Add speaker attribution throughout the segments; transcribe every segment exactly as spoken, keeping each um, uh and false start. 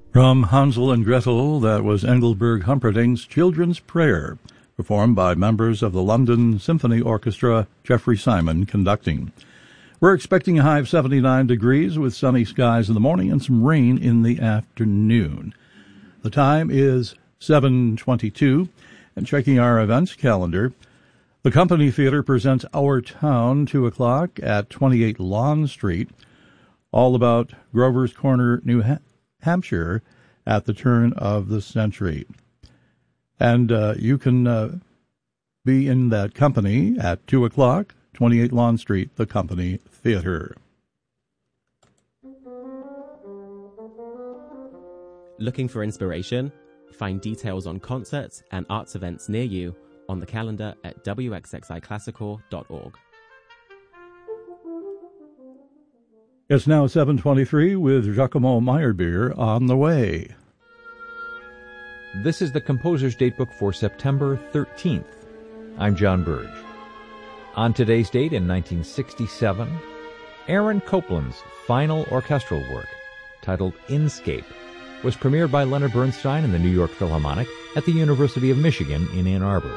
Speaker 1: From Hansel and Gretel, that was Engelbert Humperdinck's Children's Prayer, performed by members of the London Symphony Orchestra, Jeffrey Simon conducting. We're expecting a high of seventy-nine degrees with sunny skies in the morning and some rain in the afternoon. The time is seven twenty-two, and checking our events calendar, the Company Theater presents Our Town, two o'clock at twenty-eight Lawn Street, all about Grover's Corner, New Hampshire. Hampshire at the turn of the century. And uh, you can uh, be in that company at two o'clock, twenty-eight Lawn Street, the Company Theater.
Speaker 2: Looking for inspiration? Find details on concerts and arts events near you on the calendar at w x x i classical dot org.
Speaker 1: It's now seven twenty-three with Giacomo Meyerbeer on the way.
Speaker 3: This is the Composer's Datebook for September thirteenth. I'm John Burge. On today's date in nineteen sixty-seven, Aaron Copland's final orchestral work, titled Inscape, was premiered by Leonard Bernstein and the New York Philharmonic at the University of Michigan in Ann Arbor.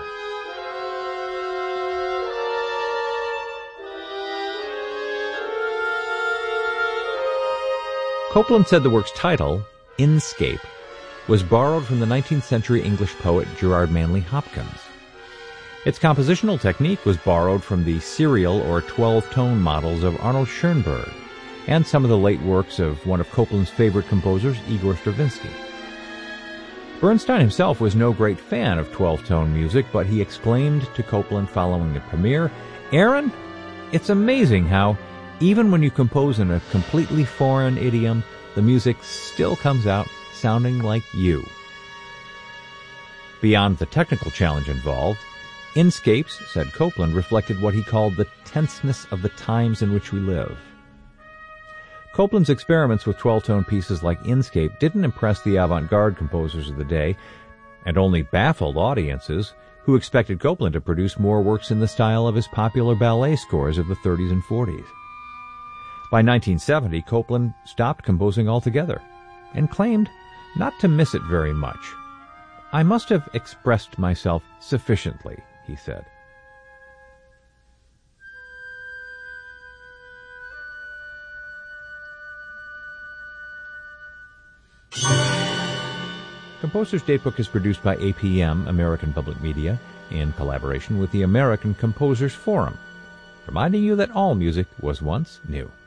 Speaker 3: Copland said the work's title, Inscape, was borrowed from the nineteenth century English poet Gerard Manley Hopkins. Its compositional technique was borrowed from the serial or twelve-tone models of Arnold Schoenberg and some of the late works of one of Copland's favorite composers, Igor Stravinsky. Bernstein himself was no great fan of twelve-tone music, but he exclaimed to Copland following the premiere, "Aaron, it's amazing how, even when you compose in a completely foreign idiom, the music still comes out sounding like you." Beyond the technical challenge involved, Inscapes, said Copland, reflected what he called the tenseness of the times in which we live. Copland's experiments with twelve-tone pieces like Inscape didn't impress the avant-garde composers of the day, and only baffled audiences who expected Copland to produce more works in the style of his popular ballet scores of the thirties and forties. By nineteen seventy, Copland stopped composing altogether and claimed not to miss it very much. "I must have expressed myself sufficiently," he said. Composer's Datebook is produced by A P M, American Public Media, in collaboration with the American Composers Forum, reminding you that all music was once new.